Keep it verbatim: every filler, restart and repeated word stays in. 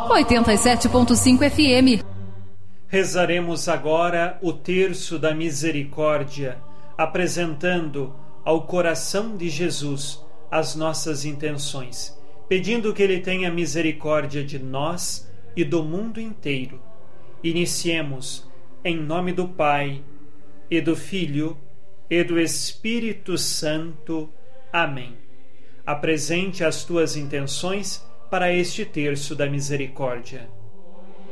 oitenta e sete ponto cinco F M. Rezaremos agora o terço da misericórdia, apresentando ao coração de Jesus as nossas intenções, pedindo que Ele tenha misericórdia de nós e do mundo inteiro. Iniciemos em nome do Pai, e do Filho, e do Espírito Santo. Amém. Apresente as tuas intenções para este terço da misericórdia.